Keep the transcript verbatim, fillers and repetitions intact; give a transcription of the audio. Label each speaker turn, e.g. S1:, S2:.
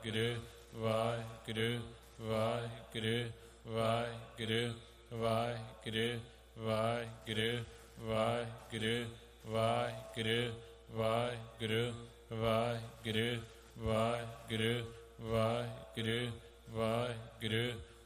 S1: Waheguru Waheguru Waheguru Waheguru Waheguru Waheguru Waheguru Waheguru Waheguru Waheguru Waheguru Waheguru Waheguru Waheguru